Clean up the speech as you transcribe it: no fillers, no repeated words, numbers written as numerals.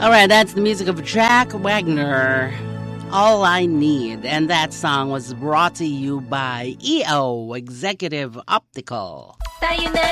All right, that's the music of Jack Wagner. All I Need. And that song was brought to you by EO, Executive Optical. Tayo na